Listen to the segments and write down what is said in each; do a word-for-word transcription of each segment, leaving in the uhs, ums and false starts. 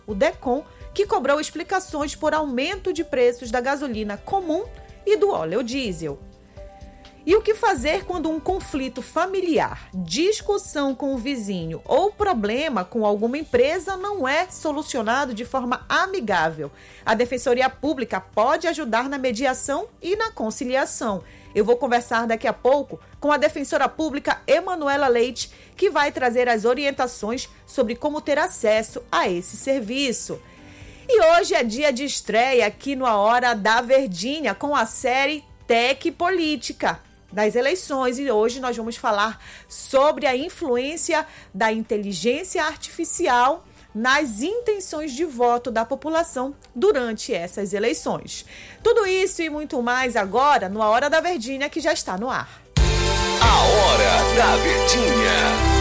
o DECOM, que cobrou explicações por aumento de preços da gasolina comum e do óleo diesel. E o que fazer quando um conflito familiar, discussão com o vizinho ou problema com alguma empresa não é solucionado de forma amigável? A Defensoria Pública pode ajudar na mediação e na conciliação. Eu vou conversar daqui a pouco com a defensora pública Emanuela Leite, que vai trazer as orientações sobre como ter acesso a esse serviço. E hoje é dia de estreia aqui no A Hora da Verdinha com a série Tec Política das eleições, e hoje nós vamos falar sobre a influência da inteligência artificial nas intenções de voto da população durante essas eleições. Tudo isso e muito mais agora no A Hora da Verdinha, que já está no ar. A Hora da Verdinha.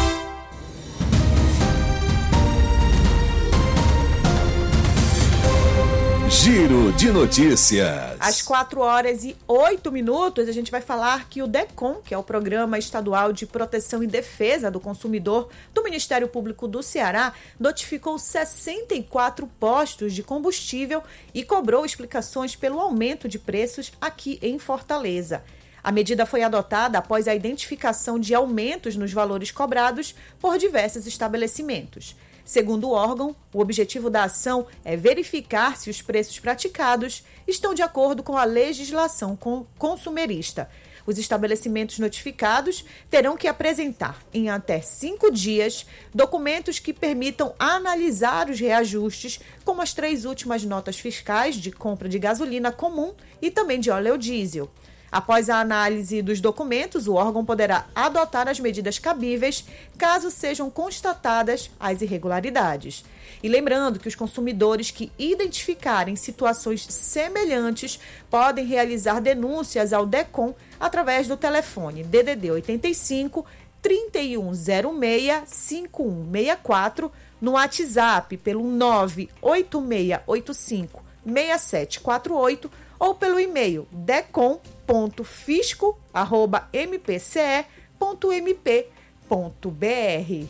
Giro de notícias. Às quatro horas e oito minutos, a gente vai falar que o DECOM, que é o Programa Estadual de Proteção e Defesa do Consumidor do Ministério Público do Ceará, notificou sessenta e quatro postos de combustível e cobrou explicações pelo aumento de preços aqui em Fortaleza. A medida foi adotada após a identificação de aumentos nos valores cobrados por diversos estabelecimentos. Segundo o órgão, o objetivo da ação é verificar se os preços praticados estão de acordo com a legislação consumerista. Os estabelecimentos notificados terão que apresentar, em até cinco dias, documentos que permitam analisar os reajustes, como as três últimas notas fiscais de compra de gasolina comum e também de óleo diesel. Após a análise dos documentos, o órgão poderá adotar as medidas cabíveis caso sejam constatadas as irregularidades. E lembrando que os consumidores que identificarem situações semelhantes podem realizar denúncias ao DECOM através do telefone D D D oitenta e cinco, trinta e um zero seis, cinco um seis quatro, no WhatsApp pelo nove oito seis oito cinco, seis sete quatro oito ou pelo e-mail decom ponto fisco arroba m p c e ponto m p ponto b r.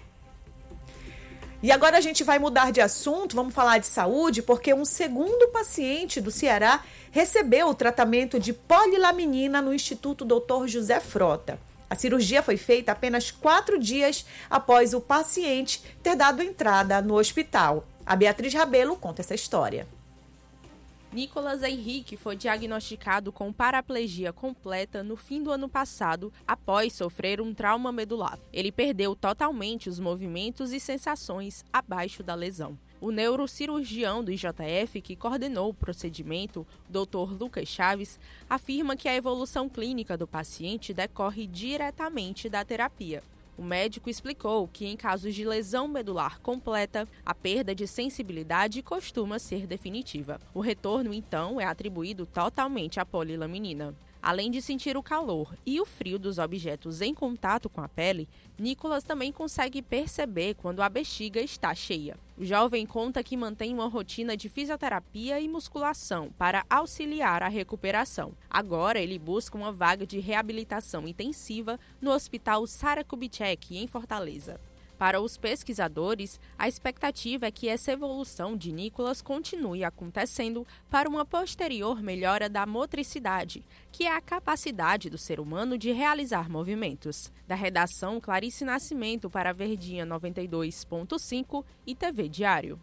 E agora a gente vai mudar de assunto, vamos falar de saúde, porque um segundo paciente do Ceará recebeu o tratamento de polilaminina no Instituto doutor José Frota. A cirurgia foi feita apenas quatro dias após o paciente ter dado entrada no hospital. A Beatriz Rabelo conta essa história. Nicolas Henrique foi diagnosticado com paraplegia completa no fim do ano passado, após sofrer um trauma medular. Ele perdeu totalmente os movimentos e sensações abaixo da lesão. O neurocirurgião do I J F, que coordenou o procedimento, doutor Lucas Chaves, afirma que a evolução clínica do paciente decorre diretamente da terapia. O médico explicou que, em casos de lesão medular completa, a perda de sensibilidade costuma ser definitiva. O retorno, então, é atribuído totalmente à polilaminina. Além de sentir o calor e o frio dos objetos em contato com a pele, Nicolas também consegue perceber quando a bexiga está cheia. O jovem conta que mantém uma rotina de fisioterapia e musculação para auxiliar a recuperação. Agora ele busca uma vaga de reabilitação intensiva no Hospital Sara Kubitschek, em Fortaleza. Para os pesquisadores, a expectativa é que essa evolução de Nicolas continue acontecendo para uma posterior melhora da motricidade, que é a capacidade do ser humano de realizar movimentos. Da redação, Clarice Nascimento para a Verdinha noventa e dois ponto cinco e T V Diário.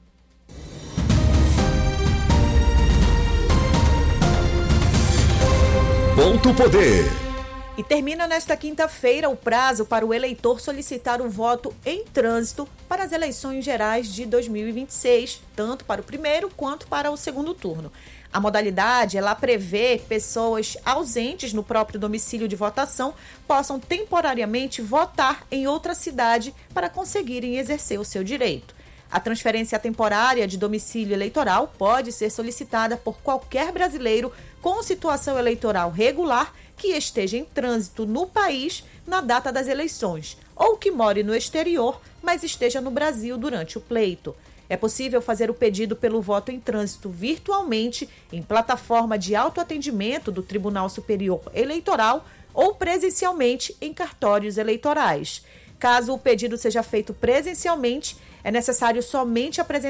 Ponto Poder. E termina nesta quinta-feira o prazo para o eleitor solicitar o voto em trânsito para as eleições gerais de dois mil e vinte e seis, tanto para o primeiro quanto para o segundo turno. A modalidade, ela prevê que pessoas ausentes no próprio domicílio de votação possam temporariamente votar em outra cidade para conseguirem exercer o seu direito. A transferência temporária de domicílio eleitoral pode ser solicitada por qualquer brasileiro com situação eleitoral regular que esteja em trânsito no país na data das eleições, ou que more no exterior, mas esteja no Brasil durante o pleito. É possível fazer o pedido pelo voto em trânsito virtualmente em plataforma de autoatendimento do Tribunal Superior Eleitoral ou presencialmente em cartórios eleitorais. Caso o pedido seja feito presencialmente, é necessário somente apresentar